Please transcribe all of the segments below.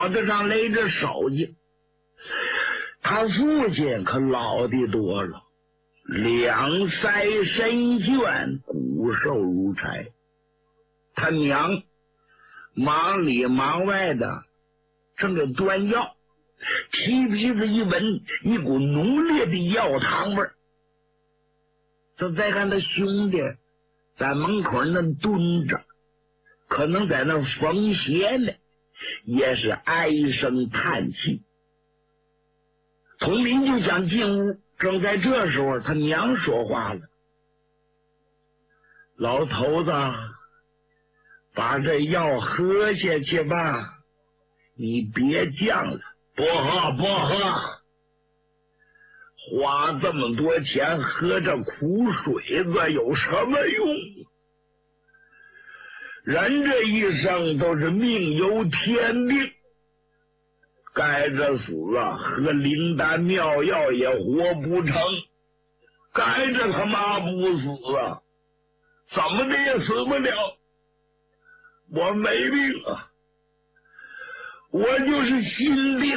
子上勒着手去。他父亲可老的多了，两腮深铉，骨瘦如柴。他娘忙里忙外的正给端药，提鼻子一闻，一股浓烈的药汤味儿。就再看他兄弟在门口那蹲着，可能在那缝鞋呢，也是唉声叹气。佟林就想进屋，正在这时候，他娘说话了：“老头子，把这药喝下去吧，你别犟了。”“不喝，不喝，花这么多钱喝这苦水子有什么用？人这一生都是命由天定，该着死啊，喝灵丹妙药也活不成，该着他妈不死啊，怎么的也死不了。我没病啊，我就是心病。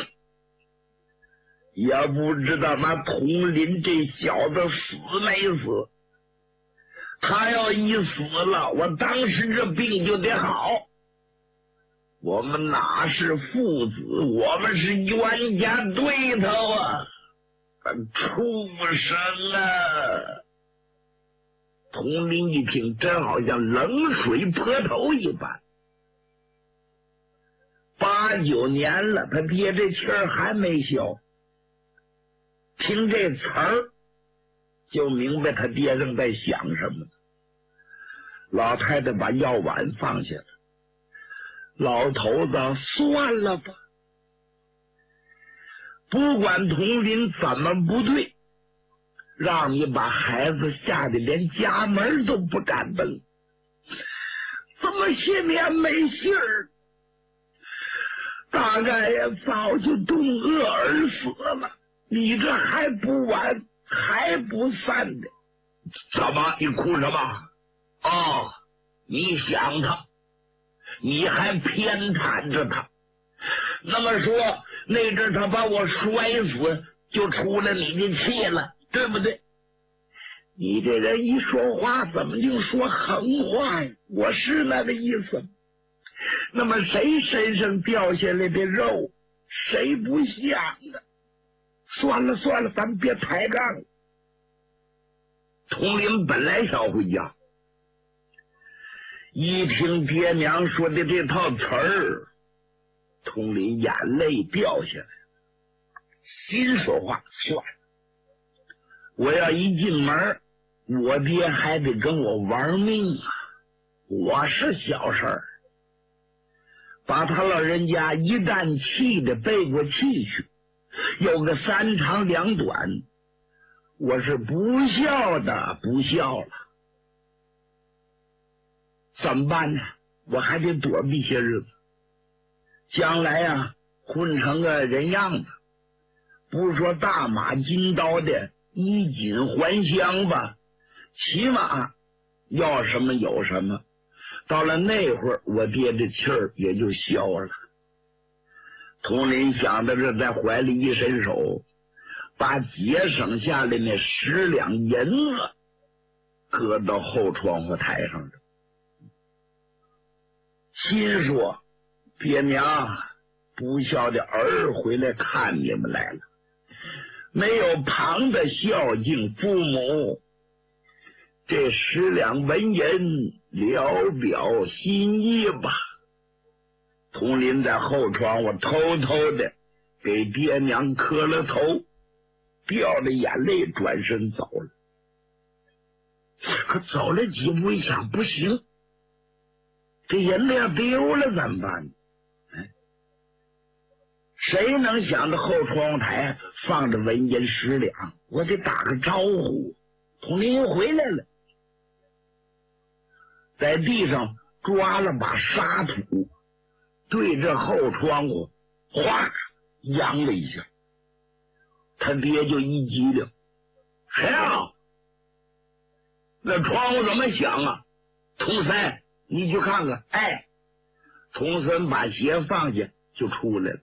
也不知道那佟林这小子死没死，他要一死了，我当时这病就得好。我们哪是父子，我们是冤家对头啊，畜生啊！”佟林一听，真好像冷水泼头一般。8、9年了，他爹这气儿还没消。听这词儿，就明白他爹正在想什么。老太太把药碗放下了：“老头子，算了吧，不管佟林怎么不对，让你把孩子吓得连家门都不敢登，这么些年没信儿，大概也早就冻饿而死了。你这还不完，还不散的？怎么？你哭什么？哦，你想他，你还偏袒着他。那么说，那阵他把我摔死，就出了你的气了，对不对？你这人一说话，怎么就说横话呀？我是那个意思。那么谁身上掉下来的肉，谁不想啊？算了算了，咱们别抬杠了。”佟林本来想回家，一听爹娘说的这套词儿，佟林眼泪掉下来，心说话：算了，我要一进门，我爹还得跟我玩命啊！我是小事儿，把他老人家一旦气得背过气去，有个3长2短，我是不孝的，不孝了。怎么办呢？我还得躲避些日子，将来啊，混成个人样子，不是说大马金刀的衣锦还乡吧，起码要什么有什么。到了那会儿，我爹的气儿也就消了。佟林想到这，在怀里一伸手，把节省下来那10两银子搁到后窗户台上了，心说：爹娘，不孝的儿回来看你们来了，没有旁的孝敬父母，这10两纹银聊表心意吧。佟林在后窗户偷偷的给爹娘磕了头，掉了眼泪，转身走了。可走了几步一想，不行，这银子要丢了怎么办？谁能想到后窗户台放着纹银10两？我得打个招呼。佟林又回来了，在地上抓了把沙土，对着后窗户哗扬了一下。他爹就一激灵：谁啊？那窗户怎么响啊？童三，你去看看。哎，童三把鞋放下， 就出来了。